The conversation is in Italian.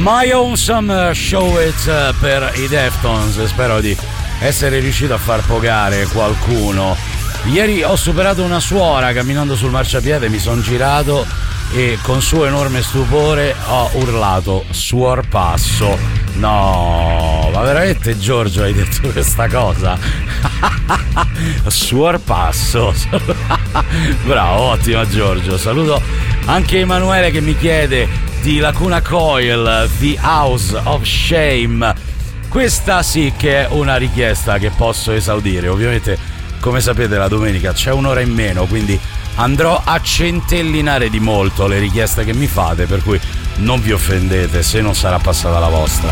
My Awesome Show It per i Deftones. Spero di essere riuscito a far pogare qualcuno. Ieri ho superato una suora camminando sul marciapiede, mi sono girato e con suo enorme stupore ho urlato suorpasso. No, ma veramente Giorgio hai detto questa cosa? Suorpasso. Bravo, ottima Giorgio. Saluto anche Emanuele che mi chiede di Lacuna Coil, The House of Shame. Questa sì che è una richiesta che posso esaudire. Ovviamente, come sapete, la domenica c'è un'ora in meno, quindi andrò a centellinare di molto le richieste che mi fate, per cui non vi offendete se non sarà passata la vostra.